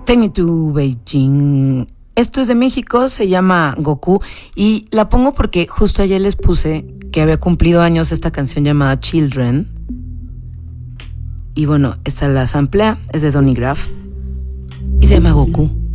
Take Me to Beijing. Esto es de México, se llama Goku y la pongo porque justo ayer les puse que había cumplido años esta canción llamada Children. Y bueno, esta la samplea, es de Donny Graff y se llama Goku.